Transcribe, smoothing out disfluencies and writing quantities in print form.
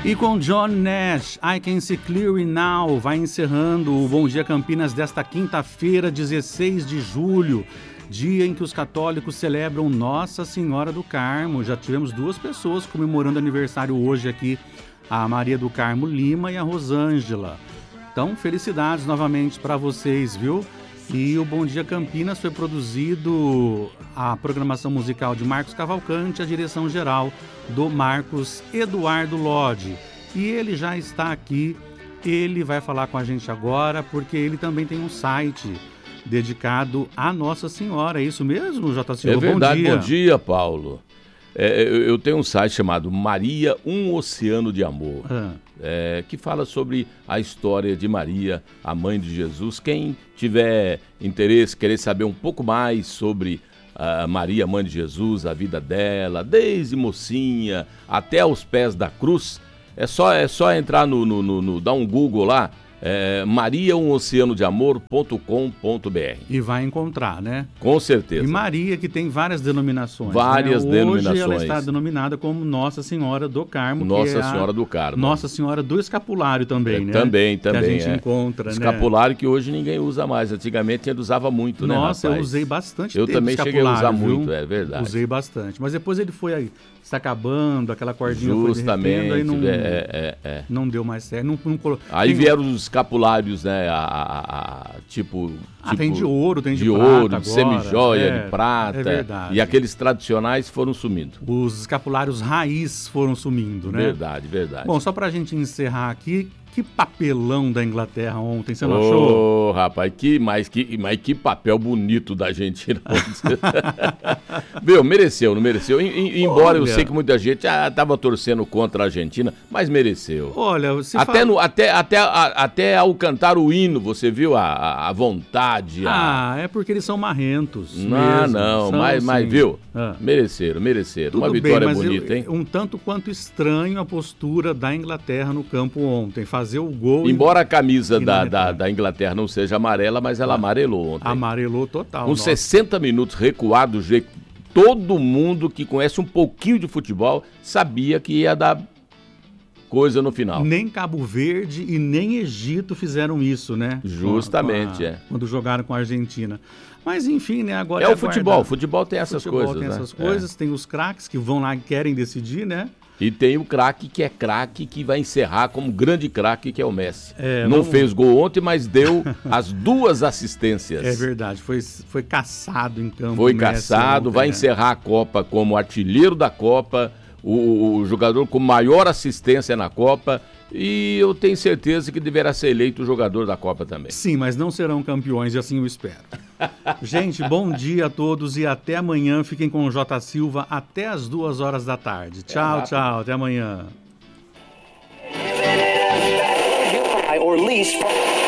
E com John Nash, I Can See Clearly Now, vai encerrando o Bom Dia Campinas desta quinta-feira, 16 de julho, dia em que os católicos celebram Nossa Senhora do Carmo. Já tivemos 2 pessoas comemorando aniversário hoje aqui, a Maria do Carmo Lima e a Rosângela. Então, felicidades novamente para vocês, viu? E o Bom Dia Campinas foi produzido, a programação musical de Marcos Cavalcante, a direção geral do Marcos Eduardo Lodi. E ele já está aqui, ele vai falar com a gente agora, porque ele também tem um site dedicado à Nossa Senhora. É isso mesmo, JC? É verdade, bom dia. Bom dia, Paulo. Eu tenho um site chamado Maria, um Oceano de Amor, que fala sobre a história de Maria, a mãe de Jesus. Quem tiver interesse, querer saber um pouco mais sobre Maria, mãe de Jesus, a vida dela, desde mocinha até aos pés da cruz, é só entrar dar um Google lá, mariaumoceanodeamor.com.br. E vai encontrar, né? Com certeza. E Maria, que tem várias denominações. Várias denominações. Hoje ela está denominada como Nossa Senhora do Carmo. Nossa Senhora do Carmo. Nossa Senhora do Escapulário também, né? Também. Que a gente encontra, Escapulário, né? Que hoje ninguém usa mais. Antigamente ele usava muito, né, rapaz? Nossa, eu usei bastante tempo. Eu também cheguei a usar viu? muito, é verdade. Usei bastante. Mas depois ele foi aí, se acabando, aquela cordinha justamente, foi derretendo, aí não deu mais certo. Não aí vieram os escapulários, né? Tipo, tem de ouro, tem de prata ouro, agora. de semijoia, de prata. É verdade. E aqueles tradicionais foram sumindo. Os escapulários raiz foram sumindo, né? Verdade. Bom, só pra gente encerrar aqui, que papelão da Inglaterra ontem, você não achou? Ô, rapaz, que papel bonito da Argentina. Meu, mereceu, não mereceu? Embora eu sei que muita gente tava torcendo contra a Argentina, mas mereceu. Olha, você até ao cantar o hino, você viu a vontade? É porque eles são marrentos. Não, mas viu? Mereceram. Tudo uma vitória bem, bonita, hein? Um tanto quanto estranho a postura da Inglaterra no campo ontem. Fazer o gol. Embora a camisa da Inglaterra não seja amarela, mas ela amarelou ontem. Amarelou total. Com 60 minutos recuado, todo mundo que conhece um pouquinho de futebol sabia que ia dar coisa no final. Nem Cabo Verde e nem Egito fizeram isso, né? Justamente, quando jogaram com a Argentina. Mas enfim, né? Agora o futebol. O futebol tem essas coisas, tem né? essas coisas, tem os craques que vão lá e querem decidir, né? E tem o craque que é craque, que vai encerrar como grande craque, que é o Messi. Não fez gol ontem, mas deu as 2 assistências. É verdade, foi caçado em campo. Foi caçado, vai encerrar a Copa como artilheiro da Copa, o jogador com maior assistência na Copa, e eu tenho certeza que deverá ser eleito o jogador da Copa também. Sim, mas não serão campeões, e assim eu espero. Gente, bom dia a todos e até amanhã. Fiquem com o J. Silva até as 2 horas da tarde. Tchau, até amanhã.